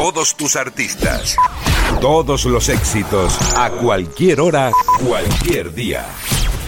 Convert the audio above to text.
Todos tus artistas. Todos los éxitos. A cualquier hora, cualquier día.